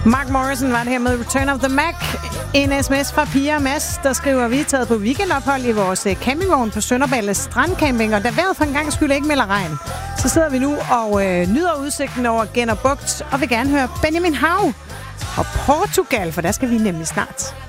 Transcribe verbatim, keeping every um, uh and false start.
Mark Morrison var det her med Return of the Mac. En sms fra Pia og Mads, der skriver, vi er taget på weekendophold i vores campingvogn på Sønderballe Strandcamping, og da vejret for en gang skulle ikke melder regn, så sidder vi nu og øh, nyder udsigten over Genner Bugt, og vil gerne høre Benjamin Hav og Portugal, for der skal vi nemlig snart.